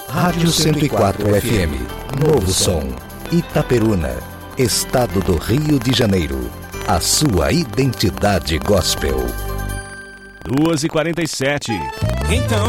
Rádio 104 FM, Novo Som, Itaperuna, Estado do Rio de Janeiro. A sua identidade gospel. 2h47. Então